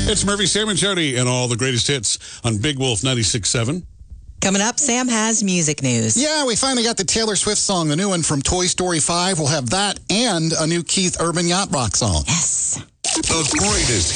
It's Murphy, Sam, and Jody, and all the greatest hits on Big Wolf 96.7. Coming up, Sam has music news. Yeah, we finally got the Taylor Swift song, the new one from Toy Story 5. We'll have that and a new Keith Urban Yacht Rock song. Yes. The greatest